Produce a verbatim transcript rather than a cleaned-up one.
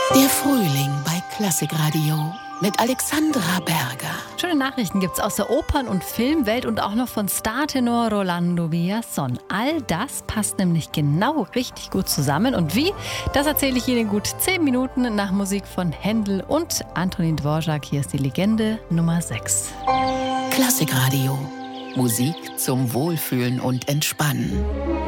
Der Frühling bei Klassikradio mit Alexandra Berger. Schöne Nachrichten gibt's aus der Opern- und Filmwelt und auch noch von Startenor Rolando Villazón. All das passt nämlich genau richtig gut zusammen. Und wie? Das erzähle ich Ihnen gut zehn Minuten nach Musik von Händel und Antonin Dvorak. Hier ist die Legende Nummer sechs. Klassikradio. Musik zum Wohlfühlen und Entspannen.